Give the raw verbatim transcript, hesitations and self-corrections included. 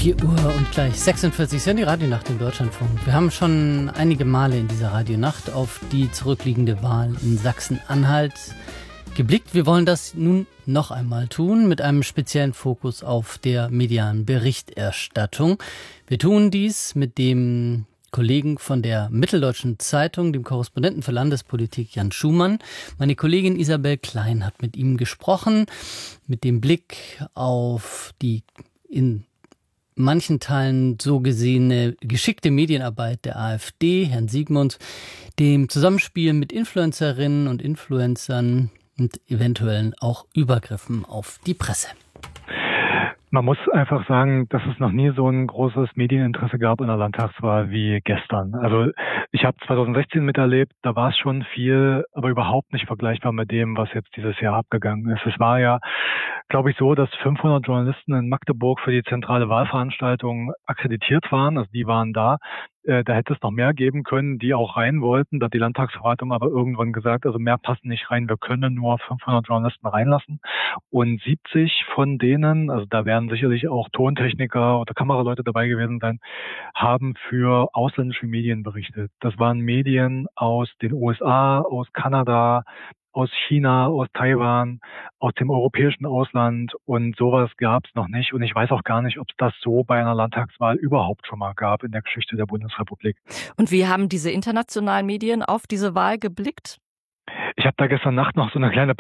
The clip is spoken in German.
vier Uhr und gleich sechsundvierzig sind die Radionacht im Deutschlandfunk. Wir haben schon einige Male in dieser Radionacht auf die zurückliegende Wahl in Sachsen-Anhalt geblickt. Wir wollen das nun noch einmal tun mit einem speziellen Fokus auf der medialen Berichterstattung. Wir tun dies mit dem Kollegen von der Mitteldeutschen Zeitung, dem Korrespondenten für Landespolitik Jan Schumann. Meine Kollegin Isabel Klein hat mit ihm gesprochen, mit dem Blick auf die in manchen Teilen so gesehene geschickte Medienarbeit der AfD, Herrn Siegmund, dem Zusammenspiel mit Influencerinnen und Influencern und eventuellen auch Übergriffen auf die Presse. Man muss einfach sagen, dass es noch nie so ein großes Medieninteresse gab in der Landtagswahl wie gestern. Also ich habe zwanzig sechzehn miterlebt, da war es schon viel, aber überhaupt nicht vergleichbar mit dem, was jetzt dieses Jahr abgegangen ist. Es war ja, glaube ich, so, dass fünfhundert Journalisten in Magdeburg für die zentrale Wahlveranstaltung akkreditiert waren. Also die waren da. Da hätte es noch mehr geben können, die auch rein wollten. Da hat die Landtagsverwaltung aber irgendwann gesagt, also mehr passen nicht rein. Wir können nur fünfhundert Journalisten reinlassen. Und siebzig von denen, also da werden sicherlich auch Tontechniker oder Kameraleute dabei gewesen sein, haben für ausländische Medien berichtet. Das waren Medien aus den U S A, aus Kanada, aus China, aus Taiwan, aus dem europäischen Ausland, und sowas gab es noch nicht. Und ich weiß auch gar nicht, ob es das so bei einer Landtagswahl überhaupt schon mal gab in der Geschichte der Bundesrepublik. Und wie haben diese internationalen Medien auf diese Wahl geblickt? Ich habe da gestern Nacht noch so eine kleine